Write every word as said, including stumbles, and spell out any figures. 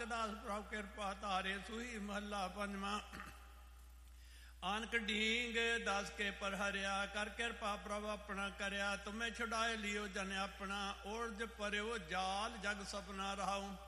दास प्रभ कृपा तारे सुही महला पंजवा। आनक ढींग दास के पर हरिया कर कृपा प्रभ अपना करया। तुम्हें छुड़ाए लियो जन अपना ओढ़ पर्यो जाल जग सपना रहाऊं।